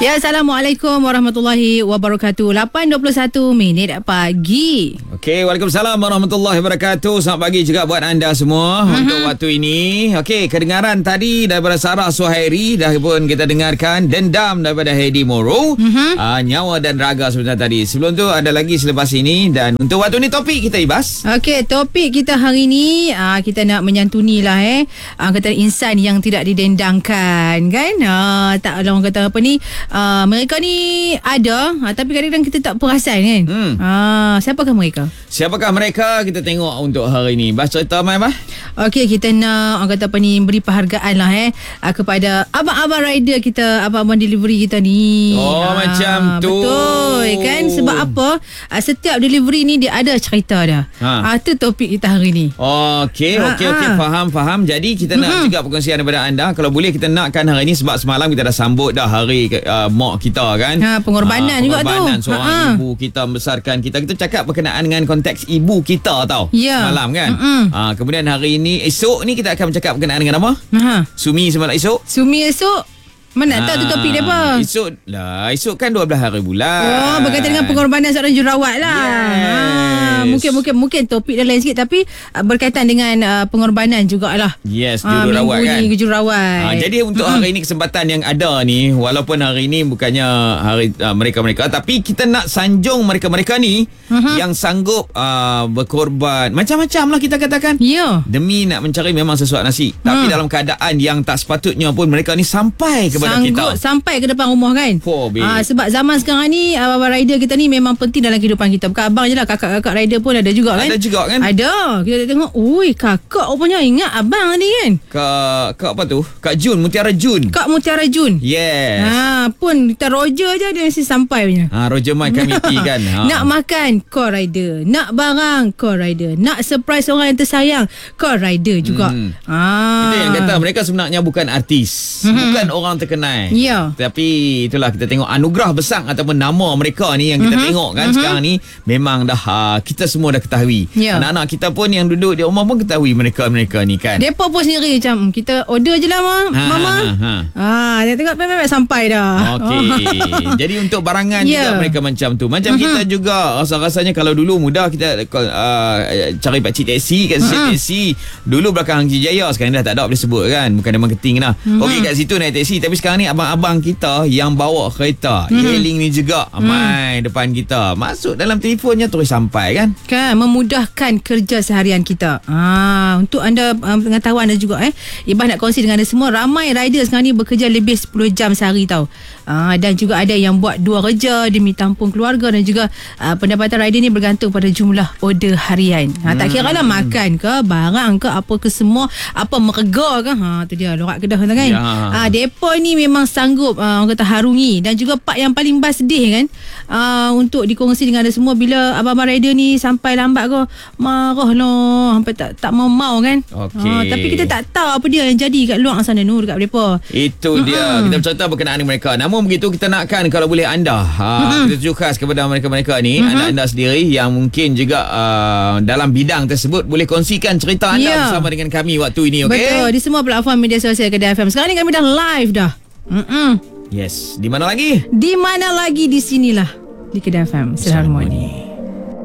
Ya, Assalamualaikum warahmatullahi wabarakatuh. 8.21 minit pagi. Okey, Waalaikumsalam warahmatullahi wabarakatuh. Selamat pagi juga buat anda semua untuk waktu ini. Okey, kedengaran tadi daripada Sarah Suhairi dah pun kita dengarkan Dendam daripada Hedi Moro. Nyawa dan Raga sebenarnya tadi. Sebelum tu ada lagi selepas ini. Dan untuk waktu ni topik kita Ibas. Okey, topik kita hari ni kita nak menyantuni lah kata insan yang tidak didendangkan kan. Tak orang kata apa ni, mereka ni ada tapi kadang-kadang kita tak perasan kan. Siapakah mereka? Siapakah mereka? Kita tengok untuk hari ni. Bas cerita Mai bah. Okey, kita nak orang kata apa ni, beri penghargaan lah kepada abang-abang rider kita, abang-abang delivery kita ni. Macam tu. Betul kan? Sebab apa? Setiap delivery ni dia ada cerita dia. Itu topik kita hari ni. Okey, faham. Jadi kita nak juga perkongsian daripada anda. Kalau boleh kita nakkan hari ni sebab semalam kita dah sambut dah hari mak kita kan. Pengorbanan juga tu. Pengorbanan seorang ibu kita membesarkan kita. Kita cakap berkenaan dengan konteks ibu kita tau. Semalam kan. Kemudian hari ni, esok ni kita akan bercakap berkenaan dengan apa? Sumi semalam esok. Sumi esok. Mana tahu tu topik dia apa? Esok kan 12 hari bulan. Berkaitan dengan pengorbanan seorang jururawat lah. Mungkin topik dia lain sikit tapi berkaitan dengan pengorbanan jugalah. Yes, jururawat kan. Jururawat. Jadi untuk hari ini kesempatan yang ada ni, walaupun hari ini bukannya hari mereka-mereka, tapi kita nak sanjung mereka-mereka ni yang sanggup berkorban macam-macam lah kita katakan. Demi nak mencari memang sesuatu nasi. Tapi dalam keadaan yang tak sepatutnya pun mereka ni sampai kepada kita. Sampai ke depan rumah kan. Sebab zaman sekarang ni abang rider kita ni memang penting dalam kehidupan kita. Bukan abang je lah, kakak-kakak rider pun ada juga kan. Ada juga kan. Ada. Kita tengok, kakak rupanya ingat abang ni kan. Kak apa tu? Kak Jun, Mutiara Jun. Kak Mutiara Jun. Yes. Pun kita Roger je dia mesti sampai punya. Roger Mai Kamiti kan. Nak makan, call rider. Nak barang, call rider. Nak surprise orang yang tersayang, call rider juga. Itu yang kata mereka sebenarnya bukan artis. Bukan orang terkenal. Tapi itulah kita tengok anugerah besar ataupun nama mereka ni yang kita tengok kan sekarang ni memang dah kita semua dah ketahui. Anak-anak kita pun yang duduk di rumah pun ketahui mereka-mereka ni kan. Depa pun sendiri macam kita order je lah mama. Dia tengok sampai dah. Okey. Jadi untuk barangan juga mereka macam tu. Macam kita juga rasa-rasanya kalau dulu mudah kita cari pakcik taksi kat stesen taksi. Dulu belakang Haji Jaya, sekarang dah tak ada boleh sebut kan. Bukan dia marketing lah. Okey, kat situ naik taksi. Tapi sekarang ni abang-abang kita yang bawa kereta e-hailing ni juga main depan kita, masuk dalam telefonnya terus sampai kan. Memudahkan kerja seharian kita. Untuk anda pengetahuan anda juga Ibah nak kongsi dengan anda semua, ramai rider sekarang ni bekerja lebih 10 jam sehari tau. Dan juga ada yang buat 2 kerja demi tampung keluarga, dan juga pendapatan rider ni bergantung pada jumlah order harian. Tak kira lah makan ke, barang ke, apa ke semua, apa merga ke. Tu dia lorak kedah kan. Depa ni memang sanggup orang kata harungi, dan juga part yang paling sedih kan, untuk dikongsi dengan anda semua, bila abang-abang rider ni sampai lambat ke, marah lah sampai tak mau kan. Tapi kita tak tahu apa dia yang jadi kat luar sana tu dekat mereka. Itu dia kita bercerita berkenaan dengan mereka. Namun begitu kita nakkan kalau boleh anda kita tunjuk khas kepada mereka-mereka ni, anda sendiri yang mungkin juga dalam bidang tersebut, boleh kongsikan cerita anda bersama dengan kami waktu ini. Betul, di semua platform media sosial Kedah FM. Sekarang ni kami dah live dah. Yes. Di mana lagi? Di mana lagi? Di sinilah, di Kedah FM Selharmoni.